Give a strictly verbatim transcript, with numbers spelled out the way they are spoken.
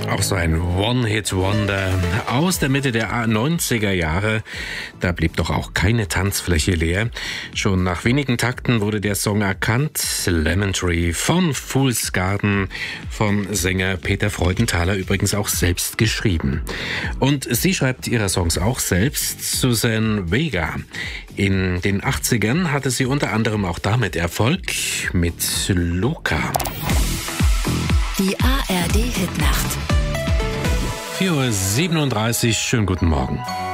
Auch so ein One-Hit-Wonder aus der Mitte der neunziger Jahre. Da blieb doch auch keine Tanzfläche leer. Schon nach wenigen Takten wurde der Song erkannt. Lemon Tree von Fool's Garden, von Sänger Peter Freudenthaler, übrigens auch selbst geschrieben. Und sie schreibt ihre Songs auch selbst, Suzanne Vega. In den achtzigern hatte sie unter anderem auch damit Erfolg mit Luca. Die A R D-Hitnacht. vier Uhr siebenunddreißig, schönen guten Morgen.